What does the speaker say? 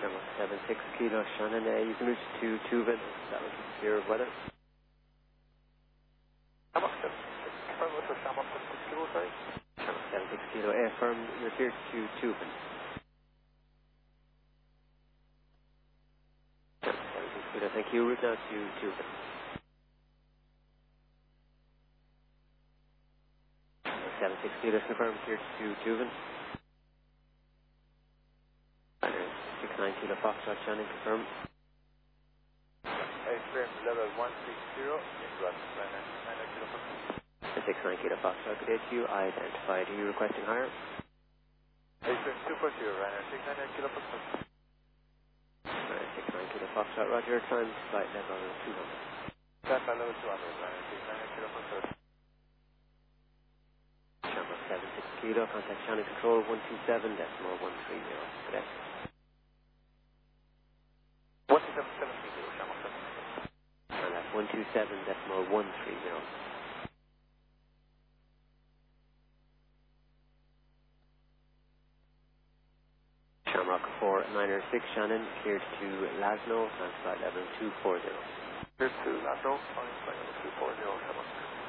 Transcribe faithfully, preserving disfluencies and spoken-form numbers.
Shamrock seven six Kilo Shannon, uh, you can reach to Tuvin. That was clear of weather. Shamrock seven six, confirm with the Shamrock seven six Kilo, sorry. Shamrock seven six Kilo, uh, firm, you're clear to Tuvin. Shamrock seven six Kilo, thank you. Route now to Tuvin. Shamrock seven six Kilo, confirm, clear to Tuvin. six nine Kilo Foxtrot Shannon, confirm. Experience level one six zero, ingress, nine nine Kilo Foxtrot. six nine Kilo Foxtrot, good day to you. I identified. Are you requesting higher? Experience two four zero, Ryanair six nine Kilo Foxtrot. Alright, six nine Kilo Foxtrot, roger, time flight level two hundred. Flight level two hundred, Ryanair six nine Kilo Foxtrot. Shamrock seven six Kilo, contact Shannon Control one two seven decimal one three zero. Good day. one two seven seven Kilo, Shamrock seven. And that's one two seven decimal one three zero. Shamrock four nine six Shannon, cleared to Lasno, and flight level two four zero. Cleared to Lasno, flight level two four zero, Shamrock.